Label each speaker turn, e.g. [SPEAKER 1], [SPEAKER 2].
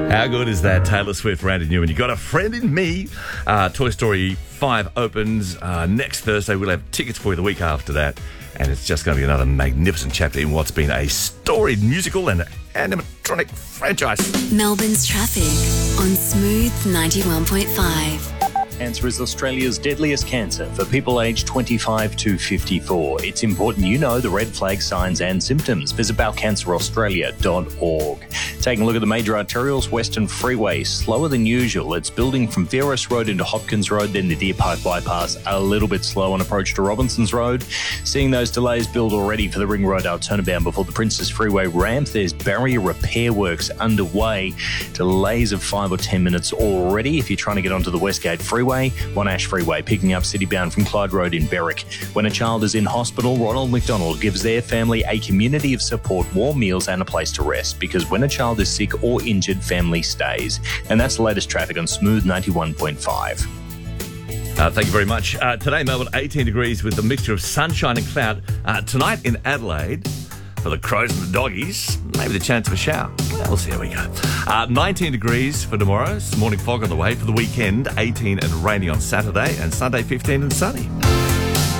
[SPEAKER 1] How good is that? Taylor Swift, Randy Newman. You got a friend in me. Toy Story 5 opens next Thursday. We'll have tickets for you the week after that. And it's just going to be another magnificent chapter in what's been a storied musical and animatronic franchise.
[SPEAKER 2] Melbourne's traffic on Smooth 91.5.
[SPEAKER 3] Cancer is Australia's deadliest cancer for people aged 25 to 54. It's important you know the red flag signs and symptoms. Visit bowelcanceraustralia.org. Taking a look at the major arterials, Western Freeway, slower than usual. It's building from Veros Road into Hopkins Road, then the Deer Park Bypass, a little bit slow on approach to Robinsons Road. Seeing those delays build already for the Ring Road out turnabout before the Princess Freeway ramp. There's barrier repair works underway. Delays of 5 or 10 minutes already if you're trying to get onto the Westgate Freeway. Monash Freeway picking up citybound from Clyde Road in Berwick. When a child is in hospital, Ronald McDonald gives their family a community of support, warm meals and a place to rest, because when a child is sick or injured, family stays. And that's the latest traffic on Smooth 91.5.
[SPEAKER 1] Thank you very much. Today, Melbourne, 18 degrees with a mixture of sunshine and cloud. Tonight in Adelaide, for the crows and the doggies, maybe the chance of a shower. Well, we'll see how we go. 19 degrees for tomorrow. Morning fog on the way. For the weekend, 18 and rainy on Saturday, and Sunday 15 and sunny.